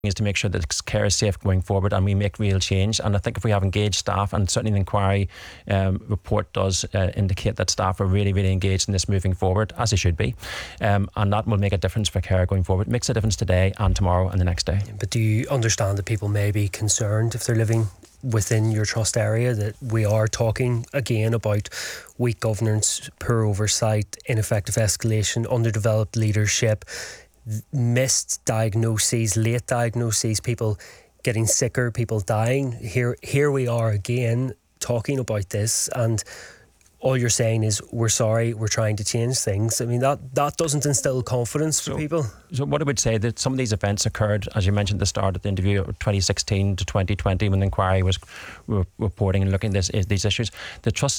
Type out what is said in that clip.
is to make sure that care is safe going forward and we make real change. And I think if we have engaged staff, and certainly the inquiry report does indicate that staff are really, really engaged in this moving forward, as they should be, and that will make a difference for care going forward. It makes a difference today and tomorrow and the next day. But do you understand that people may be concerned if they're living within your trust area, that we are talking again about weak governance, poor oversight, ineffective escalation, underdeveloped leadership, missed diagnoses, late diagnoses, people getting sicker, people dying? Here we are again talking about this, and all you're saying is, we're sorry, we're trying to change things. I mean, that doesn't instill confidence for people. So what I would say, that some of these events occurred, as you mentioned at the start of the interview, 2016 to 2020, when the inquiry was reporting and looking at these issues. The trust